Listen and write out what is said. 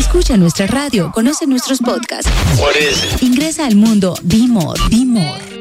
Escucha nuestra radio, conoce nuestros podcasts. Ingresa al mundo Be More, Be More.